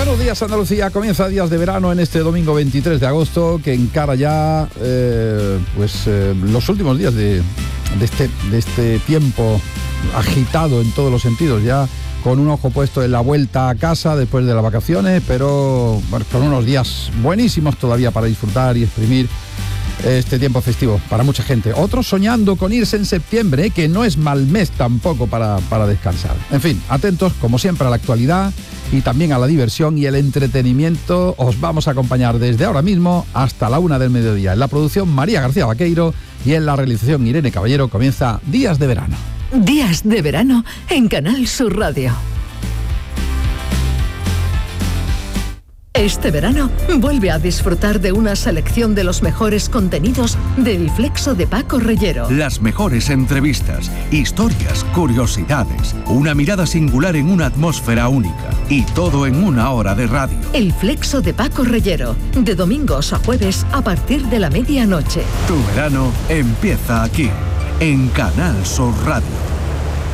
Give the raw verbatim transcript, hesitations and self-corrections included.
Buenos días, Andalucía. Comienza Días de Verano en este domingo veintitrés de agosto, que encara ya eh, pues eh, los últimos días de, de, este, de este tiempo agitado en todos los sentidos, ya con un ojo puesto en la vuelta a casa después de las vacaciones, pero bueno, con unos días buenísimos todavía para disfrutar y exprimir este tiempo festivo para mucha gente. Otros soñando con irse en septiembre, que no es mal mes tampoco para, para descansar. En fin, atentos como siempre a la actualidad y también a la diversión y el entretenimiento. Os vamos a acompañar desde ahora mismo hasta la una del mediodía. En la producción, María García Vaqueiro, y en la realización, Irene Caballero. Comienza Días de Verano. Días de Verano en Canal Sur Radio. Este verano vuelve a disfrutar de una selección de los mejores contenidos del Flexo de Paco Reyero. Las mejores entrevistas, historias, curiosidades, una mirada singular en una atmósfera única y todo en una hora de radio. El Flexo de Paco Reyero, de domingos a jueves a partir de la medianoche. Tu verano empieza aquí, en Canal Sur Radio.